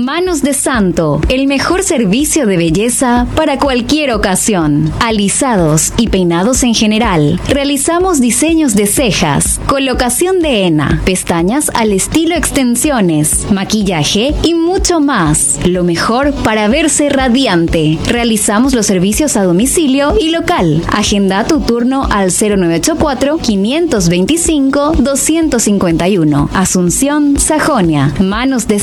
Manos de Santo, el mejor servicio de belleza para cualquier ocasión. Alisados y peinados en general. Realizamos diseños de cejas, colocación de henna, pestañas al estilo extensiones, maquillaje y mucho más. Lo mejor para verse radiante. Realizamos los servicios a domicilio y local. Agenda tu turno al 0984-525-251. Asunción, Sajonia. Manos de